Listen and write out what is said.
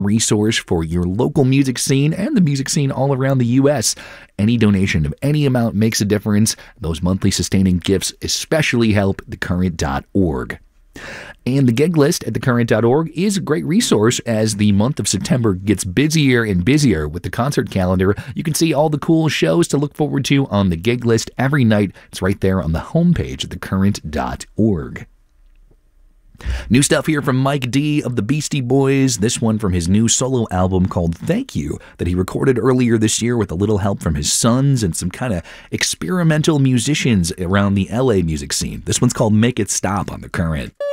resource for your local music scene and the music scene all around the U.S. Any donation of any amount makes a difference. Those monthly sustaining gifts especially help thecurrent.org. And the gig list at thecurrent.org is a great resource as the month of September gets busier and busier with the concert calendar. You can see all the cool shows to look forward to on the gig list every night. It's right there on the homepage at thecurrent.org. New stuff here from Mike D of the Beastie Boys. This one from his new solo album called Thank You that he recorded earlier this year with a little help from his sons and some kind of experimental musicians around the LA music scene. This one's called Make It Stop on The Current.